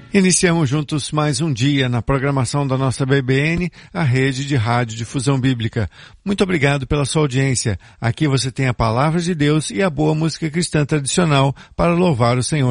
Iniciamos juntos mais um dia na programação da nossa BBN, a rede de rádio difusão bíblica. Muito obrigado pela sua audiência. Aqui você tem a palavra de Deus e a boa música cristã tradicional para louvar o Senhor.